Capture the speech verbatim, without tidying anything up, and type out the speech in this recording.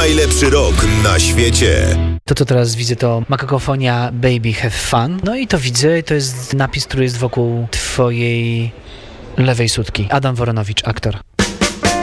najlepszy rok na świecie. To, co teraz widzę, to Makakofonia Baby Have Fun. No i to widzę, to jest napis, który jest wokół twojej lewej sutki. Adam Woronowicz, aktor.